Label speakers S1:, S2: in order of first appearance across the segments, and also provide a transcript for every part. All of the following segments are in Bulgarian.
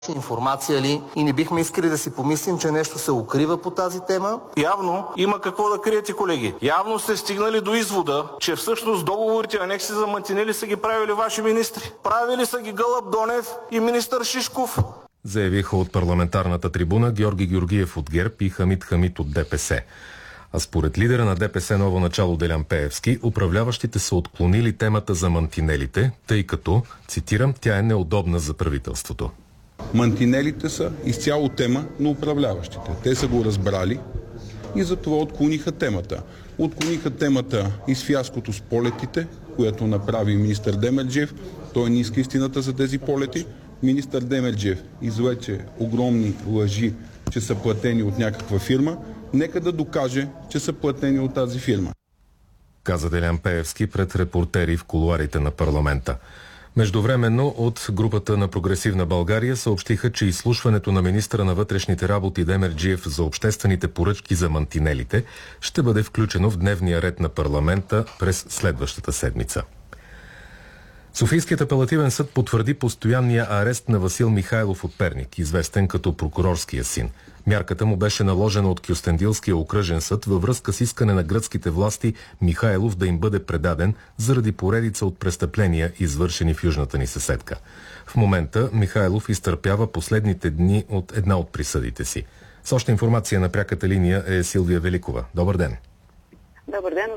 S1: информация ли и не бихме искали да си помислим, че нещо се укрива по тази тема?
S2: Явно има какво да криете, колеги. Явно сте стигнали до извода, че всъщност договорите анекси за мантинели са ги правили ваши министри. Правили са ги Гълъб Донев и министър Шишков.
S3: Заявиха от парламентарната трибуна Георги Георгиев от ГЕРБ и Хамид Хамид от ДПС. А според лидера на ДПС Ново начало Делян Пеевски, управляващите са отклонили темата за мантинелите, тъй като, цитирам, тя е неудобна за правителството.
S4: Мантинелите са изцяло тема на управляващите. Те са го разбрали и затова отклониха темата. Отклониха темата и с фиаското с полетите, което направи министър Демерджиев. Той не иска истината за тези полети. Министър Демерджиев излече огромни лъжи, че са платени от някаква фирма. Нека да докаже, че са платени от тази фирма.
S3: Каза Делян Пеевски пред репортери в кулоарите на парламента. Междувременно от групата на Прогресивна България съобщиха, че изслушването на министъра на вътрешните работи Демерджиев за обществените поръчки за мантинелите ще бъде включено в дневния ред на парламента през следващата седмица. Софийският апелативен съд потвърди постоянния арест на Васил Михайлов от Перник, известен като прокурорския син. Мярката му беше наложена от Кюстендилския окръжен съд във връзка с искане на гръцките власти Михайлов да им бъде предаден заради поредица от престъпления, извършени в южната ни съседка. В момента Михайлов изтърпява последните дни от една от присъдите си. С още информация на пряката линия е Силвия Великова. Добър ден!
S5: Добър ден,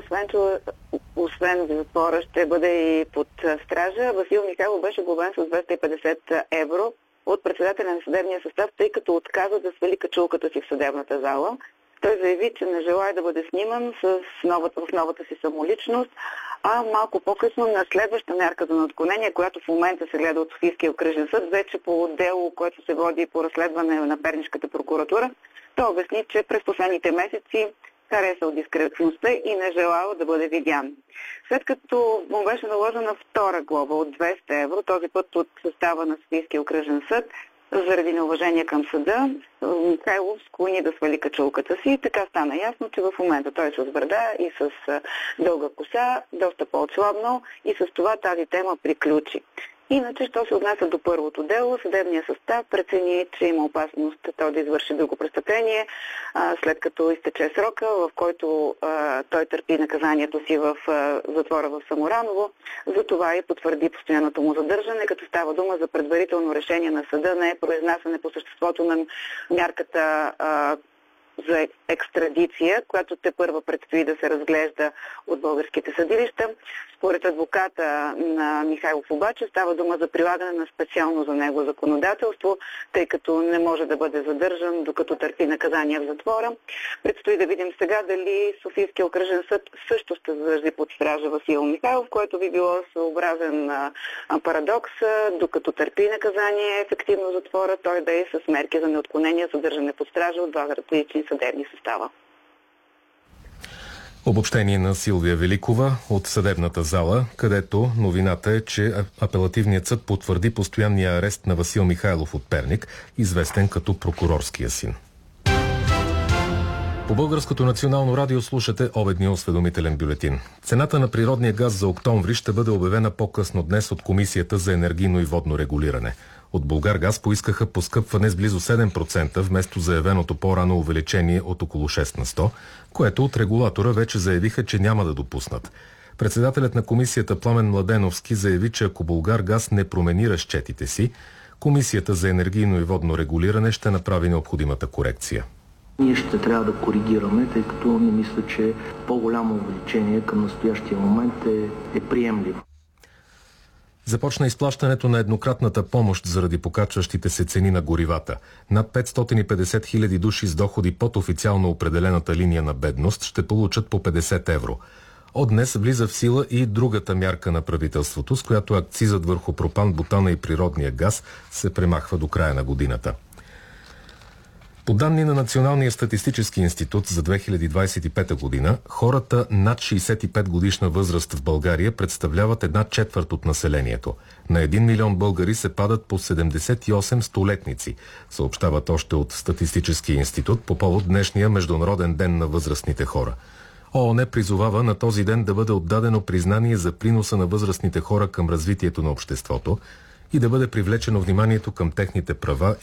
S5: освен в затвора ще бъде и под стража. Васил Михайлов беше глобен с 250 евро от председателя на съдебния състав, тъй като отказа да свали качулката си в съдебната зала. Той заяви, че не желае да бъде сниман в новата си самоличност, а малко по-късно на следваща мярка за отклонение, която в момента се гледа от Софийския окръжен съд, вече по дело, което се води по разследване на Пернишката прокуратура, той обясни, че през последните месеци харесал дискретността и не желал да бъде видян. След като му беше наложена втора глоба от 200 евро, този път от състава на Софийския окръжен съд, заради неуважение към съда, Михайлов склони да свали качулката си и така стана ясно, че в момента той с брада и с дълга коса, доста по-отслабнал и с това тази тема приключи. Иначе, що се отнася до първото дело, съдебният състав прецени, че има опасност той да извърши друго престъпление, след като изтече срока, в който той търпи наказанието си в затвора в Самораново. Затова и потвърди постоянното му задържане, като става дума за предварително решение на съда, не е произнасяне по съществото на мярката за екстрадиция, която тепърва предстои да се разглежда от българските съдилища. Според адвоката на Михайлов обаче става дума за прилагане на специално за него законодателство, тъй като не може да бъде задържан, докато търпи наказание в затвора. Предстои да видим сега дали Софийския окръжен съд също ще задържи под стража Васил Михайлов, което би било съобразен парадокс, докато търпи наказание ефективно в затвора, той да е с мерки за неотклонение, задържане под стража от два различни съдебни състава.
S3: Обобщение на Силвия Великова от съдебната зала, където новината е, че апелативният съд потвърди постоянния арест на Васил Михайлов от Перник, известен като прокурорския син. По Българското национално радио слушате обедния осведомителен бюлетин. Цената на природния газ за октомври ще бъде обявена по-късно днес от Комисията за енергийно и водно регулиране. От Булгаргаз поискаха поскъпване с близо 7% вместо заявеното по-рано увеличение от около 6 на 100, което от регулатора вече заявиха, че няма да допуснат. Председателят на комисията Пламен Младеновски заяви, че ако Булгаргаз не промени разчетите си, Комисията за енергийно и водно регулиране ще направи необходимата корекция.
S6: Ние ще трябва да коригираме, тъй като не мисля, че по-голямо увеличение към настоящия момент е приемливо.
S3: Започна изплащането на еднократната помощ заради покачващите се цени на горивата. Над 550 хиляди души с доходи под официално определената линия на бедност ще получат по 50 евро. От днес влиза в сила и другата мярка на правителството, с която акцизът върху пропан, бутана и природния газ се премахва до края на годината. По данни на Националния статистически институт за 2025 година, хората над 65 годишна възраст в България представляват 1/4 от населението. На 1 милион българи се падат по 78 столетници, съобщават още от Статистическия институт по повод днешния Международен ден на възрастните хора. ООН призовава на този ден да бъде отдадено признание за приноса на възрастните хора към развитието на обществото и да бъде привлечено вниманието към техните права